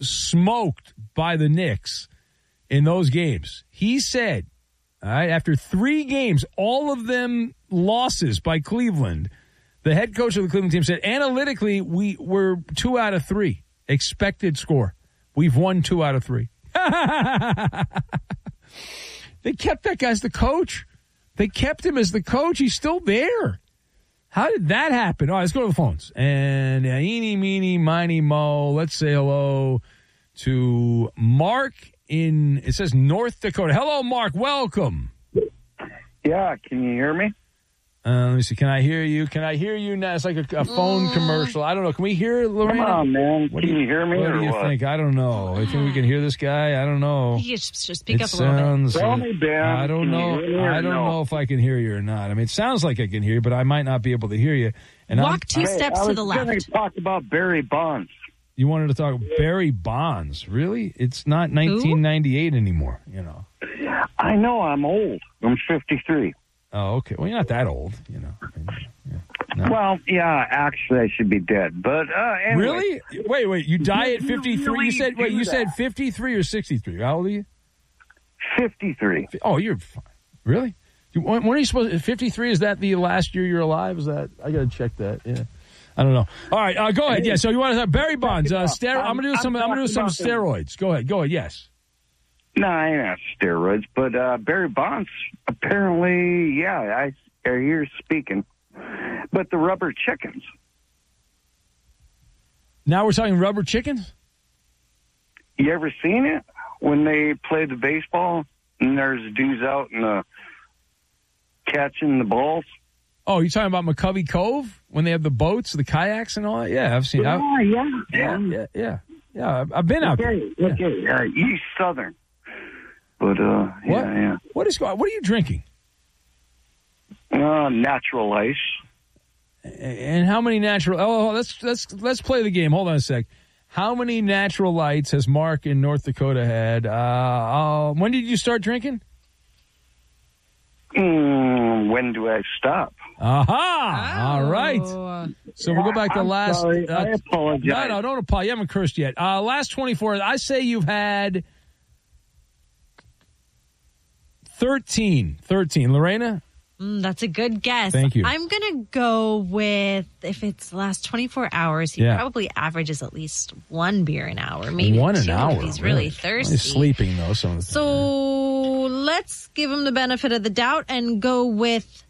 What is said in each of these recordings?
smoked by the Knicks in those games. He said, all right, after 3 games, all of them losses by Cleveland, the head coach of the Cleveland team said, analytically, we were 2 out of 3 expected score. We've won 2 out of 3. They kept that guy as the coach. They kept him as the coach. He's still there. How did that happen? All right, let's go to the phones. And eeny, meeny, miny, mo. Let's say hello to Mark in, it says North Dakota. Hello, Mark. Welcome. Yeah, can you hear me? Let me see. Can I hear you? Can I hear you now? It's like a phone commercial. I don't know. Can we hear Lorena? Come on, man. Can you hear me what or do you what? think? I don't know. I think we can hear this guy. I don't know. You should speak up a little bit. Tell me, Ben. I don't know. I don't know if I can hear you or not. I mean, it sounds like I can hear you, but I might not be able to hear you. And Walk 2 steps to the left. I was going to talk about Barry Bonds. You wanted to talk Barry Bonds. Really? It's not 1998 anymore, you know. I know. I'm old. I'm 53. Oh, okay. Well, you're not that old, you know. No. Well, yeah, actually, I should be dead. But anyway. Really? Wait. You die at 53? You said 53 or 63? How old are you? 53. Oh, you're fine. Really? When are you supposed to, 53, is that the last year you're alive? Is that, I got to check that. Yeah. I don't know. All right, go ahead. Yeah, so you want to have Barry Bonds. I'm going to do some steroids. Go ahead. Yes. No, I ain't have steroids, but Barry Bonds, apparently, yeah, I hear speaking. But the rubber chickens. Now we're talking rubber chickens? You ever seen it? When they play the baseball and there's dudes out in the catching the balls? Oh, you're talking about McCovey Cove? When they have the boats, the kayaks and all that? Yeah, I've seen that. Yeah, I've been out there. Okay, East Southern. But, yeah. What are you drinking? Natural ice. And how many natural? Oh, let's play the game. Hold on a sec. How many natural lights has Mark in North Dakota had? When did you start drinking? When do I stop? Aha! Oh. All right. So we'll go back to last. Sorry, I apologize. No, don't apologize. You haven't cursed yet. Last 24. I say you've had 13. Lorena? That's a good guess. Thank you. I'm going to go with, if it's the last 24 hours, he probably averages at least 1 beer an hour. Maybe 1 an 2 hour. if he's really thirsty. He's sleeping, though. So let's give him the benefit of the doubt and go with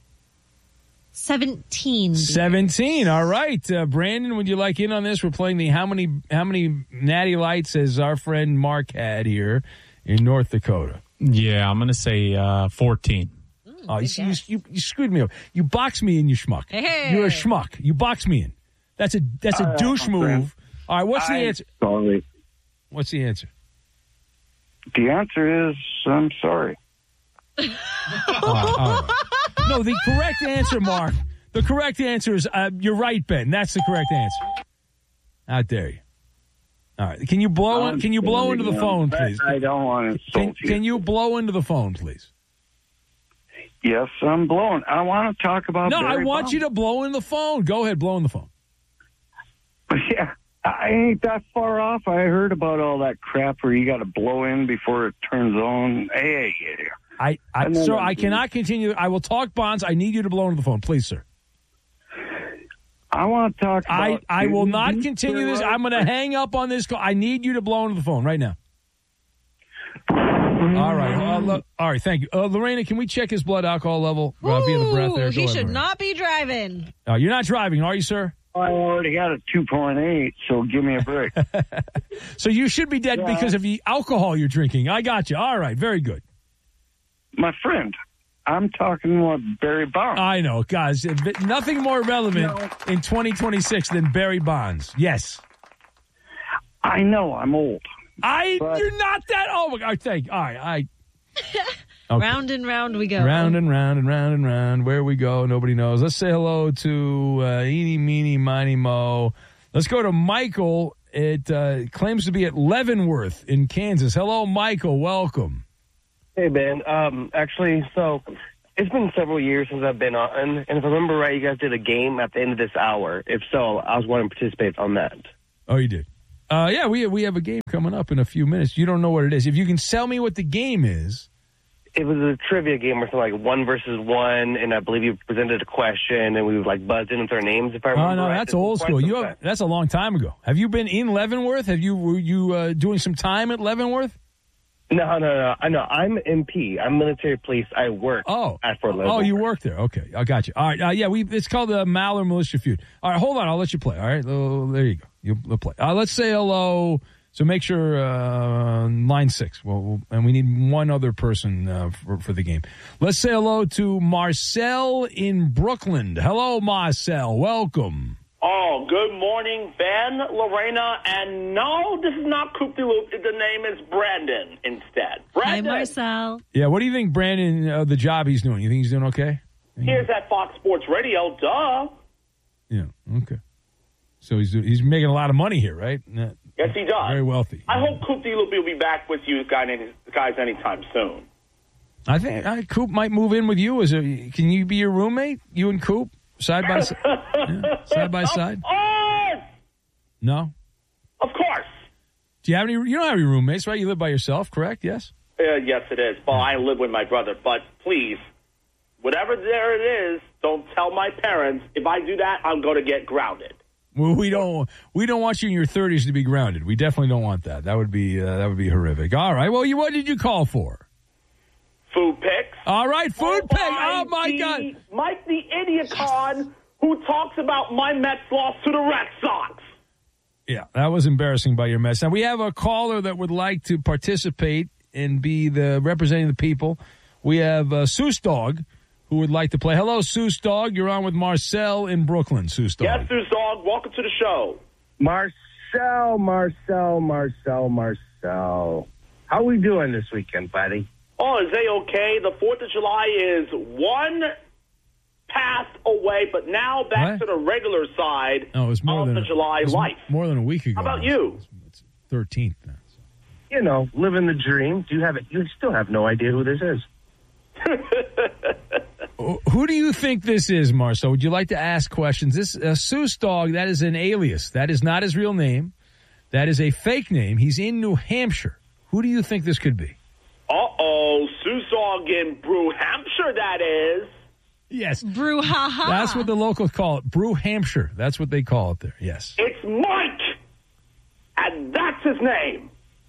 17. 17. All right. Brandon, would you like in on this? We're playing the how many natty lights has our friend Mark had here in North Dakota? Yeah, I'm going to say 14. Oh, you screwed me up. You box me in, you schmuck. Hey. You're a schmuck. You box me in. That's a douche move. All right, what's the answer? Sorry. What's the answer? The answer is, I'm sorry. All right. No, the correct answer, Mark. The correct answer is, you're right, Ben. That's the correct answer. How dare you? All right. Can you blow into the phone, please? I don't want to insult you. Can you blow into the phone, please? Yes, I'm blowing. I want to talk about No, Barry I want Bonds. you to blow in the phone. Go ahead, blow in the phone. Yeah, I ain't that far off. I heard about all that crap where you got to blow in before it turns on. Hey. Sir, I cannot continue. I will talk Bonds. I need you to blow into the phone, please, sir. I want to talk about... I will not continue this. I'm going to hang up on this call. I need you to blow into the phone right now. All right. All right, thank you. Lorena, can we check his blood alcohol level via the breath there? He should not be driving. You're not driving, are you, sir? I already got a 2.8, so give me a break. So you should be dead because of the alcohol you're drinking. I got you. All right, very good. My friend, I'm talking about Barry Bonds. I know, guys. Nothing more relevant in 2026 than Barry Bonds. Yes. I know, I'm old. You're not that. Oh my God! Thank. All right. Okay. Round and round we go. Round and round and round and round. Where we go, nobody knows. Let's say hello to Eeny, Meeny, Miny, Mo. Let's go to Michael. It claims to be at Leavenworth in Kansas. Hello, Michael. Welcome. Hey, Ben. Actually, so it's been several years since I've been on, and if I remember right, you guys did a game at the end of this hour. If so, I was wanting to participate on that. Oh, you did. Yeah, we have a game coming up in a few minutes. You don't know what it is. If you can tell me what the game is. It was a trivia game or something like 1 versus 1, and I believe you presented a question, and we would like buzz in with our names. If I remember, no, that's old school. That's a long time ago. Have you been in Leavenworth? Were you doing some time at Leavenworth? No. I'm MP. I'm military police. I work at Fort Leavenworth. Oh, you work there. Okay, I got you. All right. It's called the Maller Militia Feud. All right, hold on. I'll let you play. All right, there you go. You'll play. Let's say hello. So make sure line 6. And we need one other person for the game. Let's say hello to Marcel in Brooklyn. Hello, Marcel. Welcome. Oh, good morning, Ben, Lorena, and no, this is not Coop de Loop. The name is Brandon instead. Brandon. Hi, Marcel. Yeah, what do you think, Brandon, the job he's doing? You think he's doing okay? Here's at Fox Sports Radio, duh. Yeah, okay. So he's making a lot of money here, right? Yes, he does. Very wealthy. I hope Coop de Loop will be back with you guys anytime soon. I think Coop might move in with you. Can you be your roommate? You and Coop? Side by side? Yeah. Side by side? Of course! No? Of course. Do you have any? You don't have any roommates, right? You live by yourself, correct? Yes? Yes, it is. Well, I live with my brother. But please, whatever there it is, don't tell my parents. If I do that, I'm going to get grounded. Well, we don't want you in your 30s to be grounded. We definitely don't want that. That would be horrific. All right. Well, what did you call for? Food picks. All right, food pick. Oh, my God. Mike the Idiocon, who talks about my Mets loss to the Red Sox. Yeah, that was embarrassing by your Mets. Now, we have a caller that would like to participate and be representing the people. We have Seuss Dog, who would like to play. Hello, Seuss Dog. You're on with Marcel in Brooklyn, Seuss Dog. Yes, Seuss Dog. Welcome to the show. Marcel. How we doing this weekend, buddy? Oh, is they okay? The 4th of July is one pass away, but now back to the regular side of the July life. More than a week ago. How about you? It's 13th now. So. You know, living the dream. You still have no idea who this is. Who do you think this is, Marcel? Would you like to ask questions? This Seuss Dog, that is an alias. That is not his real name. That is a fake name. He's in New Hampshire. Who do you think this could be? Uh-oh, Seuss Dog in Brew Hampshire, that is. Yes. Brew ha-ha. That's what the locals call it. Brew Hampshire. That's what they call it there. Yes. It's Mike, and that's his name.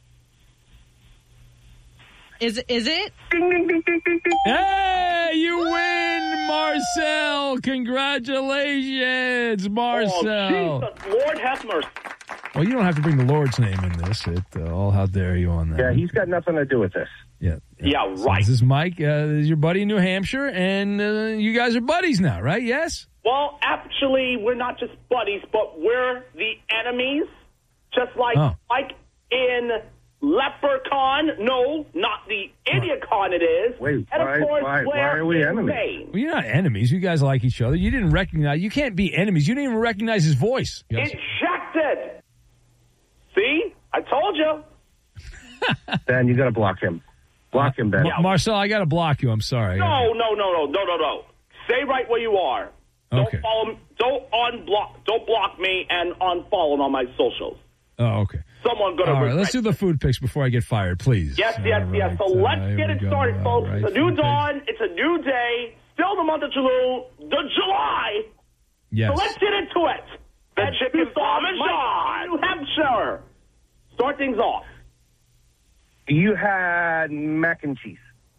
Is it? Ding, ding, ding, ding, ding, ding. Hey, you win, Marcel. Congratulations, Marcel. Oh, Jesus, Lord have mercy. Well, you don't have to bring the Lord's name in this. How dare you on that? Yeah, he's got nothing to do with this. Yeah, right. So this is Mike. This is your buddy in New Hampshire, and you guys are buddies now, right? Yes? Well, actually, we're not just buddies, but we're the enemies, just like in Leprechaun. No, not the Idiocon it is. Wait, and of course, why are we enemies? Well, you're not enemies. You guys like each other. You didn't recognize. You can't be enemies. You didn't even recognize his voice. Injected. See? I told you. Ben, you got to block him. Block him, Ben. Marcel, I got to block you. I'm sorry. No. Stay right where you are. Don't Okay. follow me. Don't block me and unfollow on my socials. Oh, okay. Someone gonna. All right, let's do the food picks before I get fired, please. Yes. Right, So let's get it started, folks. Right, it's a new food dawn. It's a new day. Still the month of July. Yes. So let's get into it. The chicken parmesan. New Hampshire. Start things off. You had mac and cheese.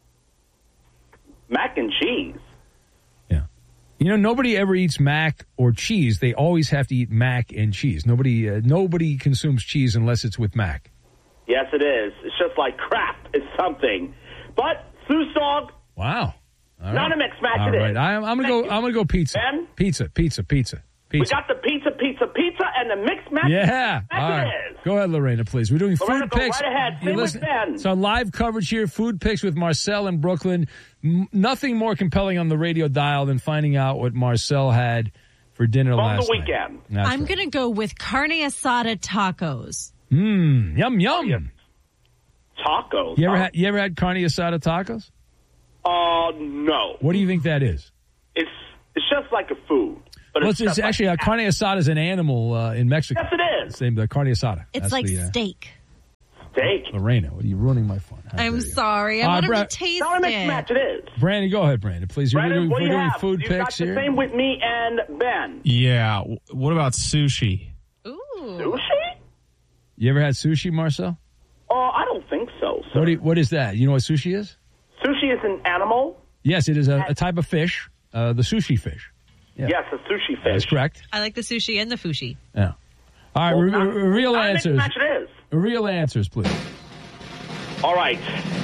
Mac and cheese. Yeah. You know, nobody ever eats mac or cheese. They always have to eat mac and cheese. Nobody consumes cheese unless it's with mac. Yes, it is. It's just like crap. It's something. But Seuss Dog. Wow. All Not right. a mix match. All it right. is. I'm gonna go pizza. Ben? Pizza. We got the pizza, and the mixed match. Yeah. Match All right. it is. Go ahead, Lorena, please. We're doing Lorena, food go picks. right ahead. Stay with Ben. It's on live coverage here. Food picks with Marcel in Brooklyn. Nothing more compelling on the radio dial than finding out what Marcel had for dinner last the weekend. night. I'm going to go with carne asada tacos. Yum. Tacos. You ever had carne asada tacos? No. What do you think that is? It's just like a food. but Well, it's it's just actually like carne asada is an animal in Mexico. Yes, it is. It's named carne asada. It's That's like the, steak. steak. Lorena, what are you ruining my fun? How I'm dare you? sorry. I want him to taste Not a mixed it. match. It is. Brandon, go ahead, Brandon, please. Brandon, what do we're you doing have? food you picks got the here. same with me and Ben. Yeah. What about sushi? Ooh. Sushi? You ever had sushi, Marcel? Oh, I don't think so. Sir. What is that? You know what sushi is? Sushi is an animal. Yes, it is a type of fish, the sushi fish. Yeah. Yes, a sushi fish. That's correct. I like the sushi and the fushi. Yeah. All right, real Not a mixed answers. match. It is. Real answers, please. All right.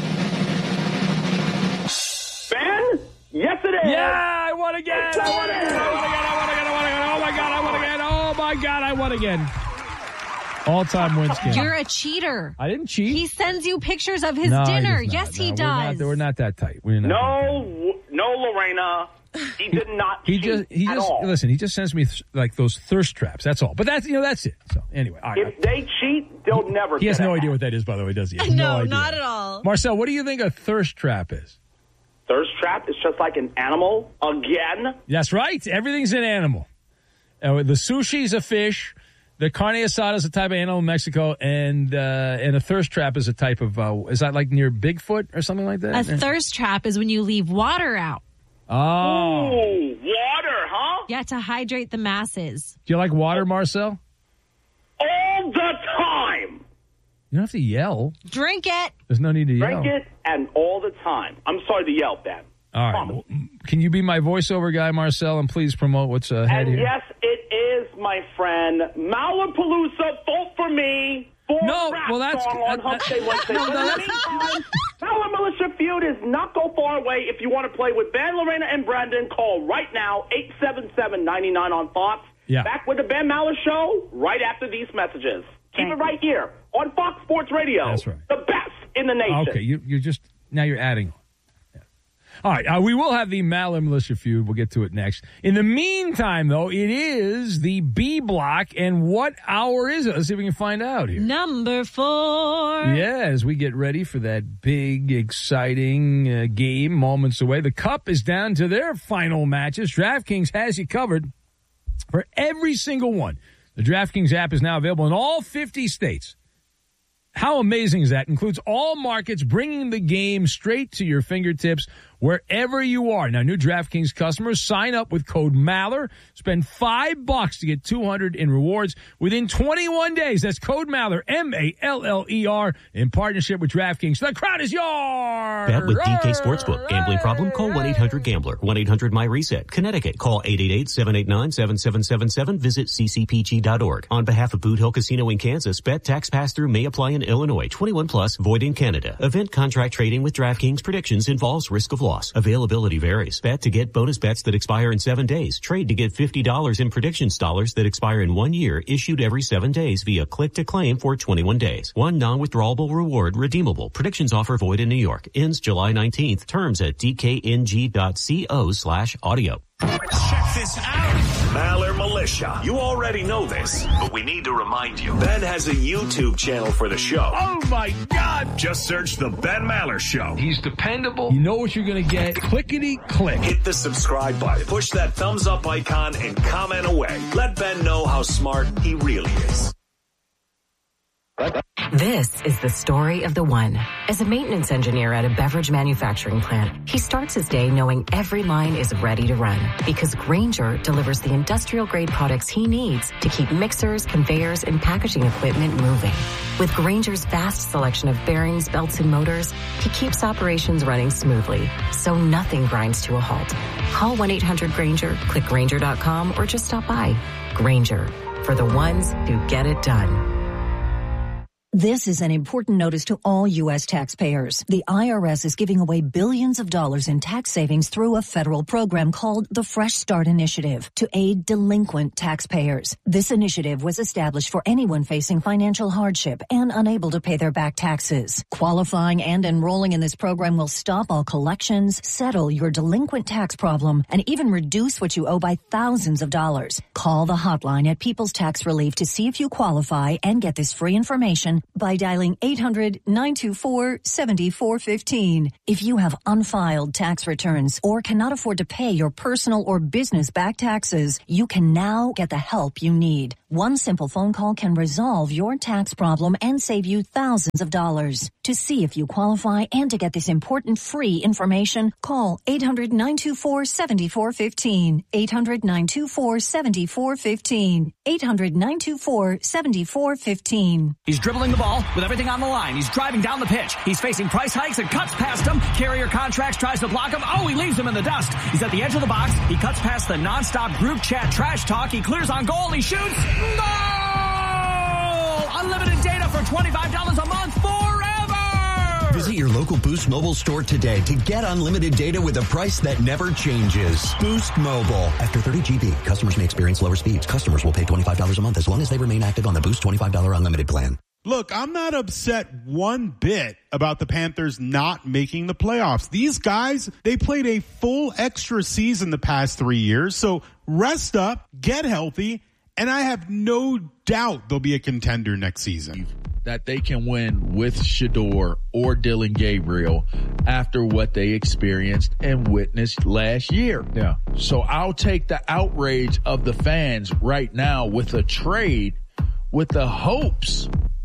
Ben? Yes, it is. Yeah, I won again. I won again. Oh, my God, I won again. Oh, my God, I won again. All-time win scale. You're a cheater. I didn't cheat. He sends you pictures of his No, he dinner. does not. Yes, he No, does. We're not that tight. We're not No, Lorena. He did not He cheat just at all. listen. He just sends me like those thirst traps. That's all. But that's it. So anyway, all right. If they cheat, they'll never He has get no it. idea what that is, by the way, does he? He has No, idea. not at all. Marcel, what do you think a thirst trap is? Thirst trap is just like an animal. Again. That's right. Everything's an animal. The sushi's a fish. The carne asada is a type of animal in Mexico, and a thirst trap is a type of. Is that like near Bigfoot or something like that? A thirst trap is when you leave water out. Oh, Ooh, water, huh? Yeah, to hydrate the masses. do you like water, Marcel? All the time. You don't have to yell. Drink it. There's no need to yell. Drink it and all the time. I'm sorry to yell, Ben. All right. Promise. Well, can you be my voiceover guy, Marcel, and please promote what's ahead And here? yes, it is, my friend. Malapalooza, vote for me. For No, rap well, that's- song on Hump Day Wednesday. But in the meantime, Maller Militia Feud is not go far away. If you want to play with Ben, Lorena, and Brendan, call right now, 877-99 on Fox. Yeah. Back with the Ben Maller Show right after these messages. Keep it right here on Fox Sports Radio. That's right. The best in the nation. Okay, you're just now you're adding on. Yeah. All right, we will have the Maller Militia Feud. We'll get to it next. In the meantime, though, it is the B block, and what hour is it? Let's see if we can find out here. Number 4. Yeah, as we get ready for that big, exciting game moments away. The Cup is down to their final matches. DraftKings has you covered for every single one. The DraftKings app is now available in all 50 states. How amazing is that? Includes all markets, bringing the game straight to your fingertips wherever you are. Now, new DraftKings customers sign up with code MALLER. Spend $5 to get $200 in rewards within 21 days. That's code MALLER, MALLER, in partnership with DraftKings. The crowd is yours. Bet with DK Sportsbook. Gambling problem? Call 1-800-GAMBLER. 1-800-MY-RESET. Connecticut. Call 888-789-7777. Visit ccpg.org. On behalf of Boot Hill Casino in Kansas, bet tax pass-through may apply in Illinois. 21 plus, void in Canada. Event contract trading with DraftKings predictions involves risk of loss. Availability varies. Bet to get bonus bets that expire in 7 days. Trade to get $50 in predictions dollars that expire in 1 year, issued every 7 days via click to claim for 21 days. One non-withdrawable reward redeemable. Predictions offer void in New York. Ends July 19th. Terms at dkng.co/audio. Check this out. Maller Militia. You already know this, but we need to remind you. Ben has a YouTube channel for the show. Oh, my God. Just search The Ben Maller Show. He's dependable. You know what you're going to get. Clickety-click. Hit the subscribe button. Push that thumbs up icon and comment away. Let Ben know how smart he really is. This is the story of the one. As a maintenance engineer at a beverage manufacturing plant, he starts his day knowing every line is ready to run because Grainger delivers the industrial-grade products he needs to keep mixers, conveyors, and packaging equipment moving. With Grainger's vast selection of bearings, belts, and motors, he keeps operations running smoothly, so nothing grinds to a halt. Call 1-800-GRAINGER, click Grainger.com, or just stop by. Grainger, for the ones who get it done. This is an important notice to all U.S. taxpayers. The IRS is giving away billions of dollars in tax savings through a federal program called the Fresh Start Initiative to aid delinquent taxpayers. This initiative was established for anyone facing financial hardship and unable to pay their back taxes. Qualifying and enrolling in this program will stop all collections, settle your delinquent tax problem, and even reduce what you owe by thousands of dollars. Call the hotline at People's Tax Relief to see if you qualify and get this free information them by dialing 800-924-7415. If you have unfiled tax returns or cannot afford to pay your personal or business back taxes, you can now get the help you need. One simple phone call can resolve your tax problem and save you thousands of dollars. To see if you qualify and to get this important free information, call 800-924-7415. 800-924-7415. 800-924-7415. He's dribbling the ball with everything on the line. He's driving down the pitch. He's facing price hikes and cuts past him. Carrier Contracts tries to block him. Oh, he leaves him in the dust. He's at the edge of the box. He cuts past the nonstop group chat trash talk. He clears on goal. He shoots. Goal! Unlimited data for $25 a month forever! Visit your local Boost Mobile store today to get unlimited data with a price that never changes. Boost Mobile. After 30 GB, customers may experience lower speeds. Customers will pay $25 a month as long as they remain active on the Boost $25 unlimited plan. Look, I'm not upset one bit about the Panthers not making the playoffs. These guys, they played a full extra season the past 3 years. So rest up, get healthy, and I have no doubt they'll be a contender next season. That they can win with Shedeur or Dylan Gabriel after what they experienced and witnessed last year. Yeah. So I'll take the outrage of the fans right now with a trade with the hopes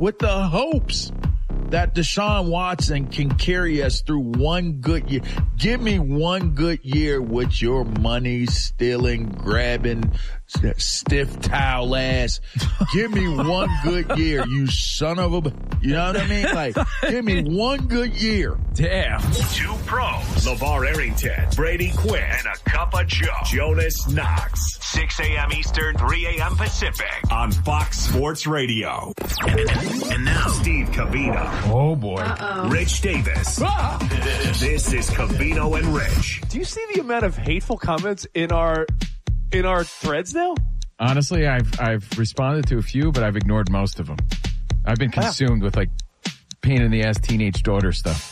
that Deshaun Watson can carry us through one good year. Give me one good year with your money stealing, grabbing, stiff towel ass. Give me one good year, you son of a, you know what I mean? Like, give me one good year. Damn. Two pros, LeVar Arrington, Brady Quinn, and a cup of Joe, Jonas Knox. 6 a.m. Eastern, 3 a.m. Pacific on Fox Sports Radio. And now, Steve Covino. Oh, boy. Rich Davis. This is Covino and Rich. Do you see the amount of hateful comments in our threads now? Honestly, I've responded to a few, but I've ignored most of them. I've been consumed with like pain in the ass teenage daughter stuff.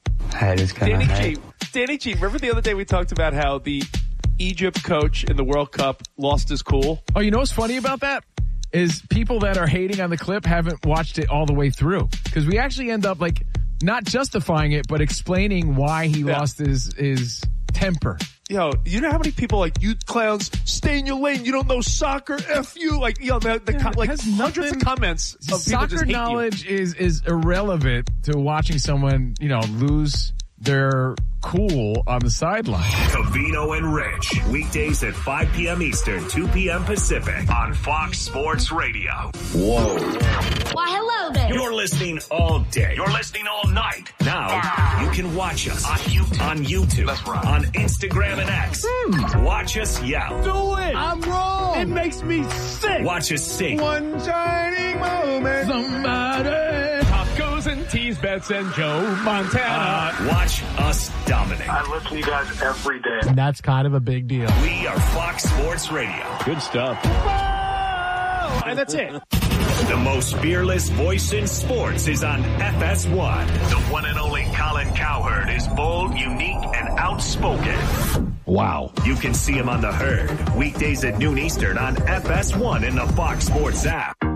Danny G, remember the other day we talked about how the Egypt coach in the World Cup lost his cool? Oh, you know what's funny about that? Is people that are hating on the clip haven't watched it all the way through. Because we actually end up like not justifying it, but explaining why he lost his temper. Yo, you know how many people like, you clowns, stay in your lane, you don't know soccer, F you, like, yo, hundreds of comments of people soccer just hate knowledge is irrelevant to watching someone, lose their cool on the sideline. Covino and Rich, weekdays at 5 p.m. Eastern, 2 p.m. Pacific on Fox Sports Radio. Whoa. Why, hello there. You're listening all day. You're listening all night. Now, you can watch us on YouTube. That's right. On Instagram and X. Watch us yell. Do it. I'm wrong. It makes me sick. Watch us sing. One shining moment. Somebody. Tacos and tease bets and Joe Montana. Watch us dominate. I listen to you guys every day. And that's kind of a big deal. We are Fox Sports Radio. Good stuff. Whoa! And that's it. The most fearless voice in sports is on FS1. The one and only Colin Cowherd is bold, unique, and outspoken. Wow. You can see him on The Herd, weekdays at noon Eastern on FS1 in the Fox Sports app.